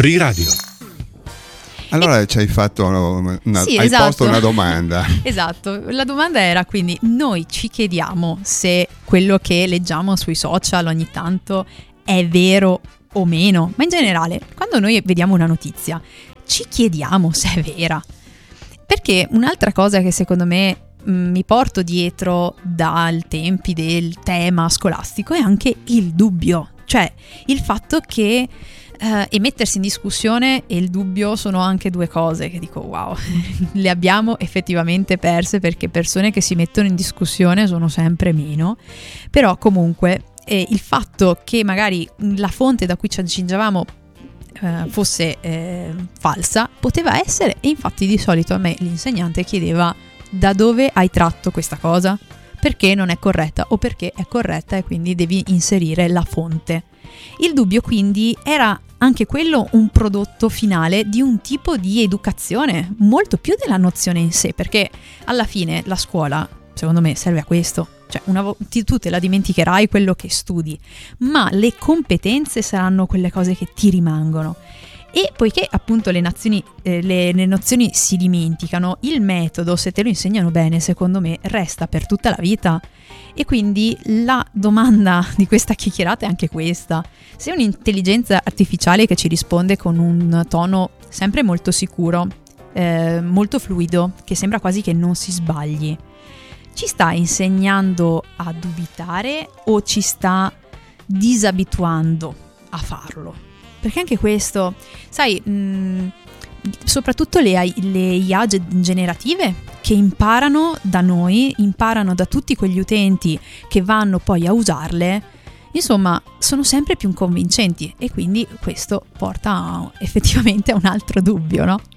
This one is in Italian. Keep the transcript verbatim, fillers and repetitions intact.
Free Radio. Allora e... ci hai fatto una, sì, hai esatto. posto una domanda. Esatto, la domanda era quindi noi ci chiediamo se quello che leggiamo sui social ogni tanto è vero o meno, ma in generale quando noi vediamo una notizia ci chiediamo se è vera, perché un'altra cosa che secondo me mh, mi porto dietro dal tempi del tema scolastico è anche il dubbio, cioè il fatto che Uh, e mettersi in discussione e il dubbio sono anche due cose che dico wow, le abbiamo effettivamente perse, perché persone che si mettono in discussione sono sempre meno. Però comunque eh, il fatto che magari la fonte da cui ci accingevamo uh, fosse eh, falsa poteva essere, e infatti di solito a me l'insegnante chiedeva: da dove hai tratto questa cosa? Perché non è corretta, o perché è corretta e quindi devi inserire la fonte. Il dubbio quindi era anche quello un prodotto finale di un tipo di educazione, molto più della nozione in sé, perché alla fine la scuola, secondo me, serve a questo. Cioè, una vo- tu te la dimenticherai quello che studi, ma le competenze saranno quelle cose che ti rimangono. E poiché appunto le, nazioni, eh, le, le nozioni si dimenticano, il metodo, se te lo insegnano bene, secondo me resta per tutta la vita. E quindi la domanda di questa chiacchierata è anche questa: se un'intelligenza artificiale che ci risponde con un tono sempre molto sicuro, eh, molto fluido, che sembra quasi che non si sbagli, ci sta insegnando a dubitare o ci sta disabituando a farlo? Perché anche questo, sai, mh, soprattutto le, le I A generative che imparano da noi, imparano da tutti quegli utenti che vanno poi a usarle, insomma, sono sempre più convincenti, e quindi questo porta a, effettivamente a un altro dubbio, no?